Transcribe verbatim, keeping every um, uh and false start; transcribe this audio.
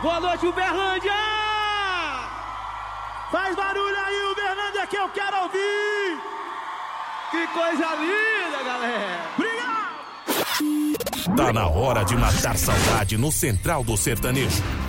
Boa noite, Uberlândia! Faz barulho aí, Uberlândia, que eu quero ouvir! Que coisa linda, galera! Obrigado! Tá na hora de matar saudade no Central do Sertanejo.